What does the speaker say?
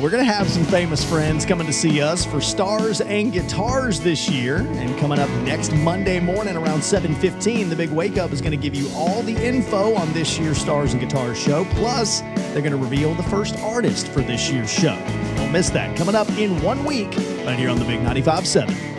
we're going to have some famous friends coming to see us for Stars and Guitars this year. And coming up next Monday morning around 7:15, the Big Wake Up is going to give you all the info on this year's Stars and Guitars show. Plus, they're going to reveal the first artist for this year's show. Don't miss that. Coming up in 1 week right here on the Big 95.7.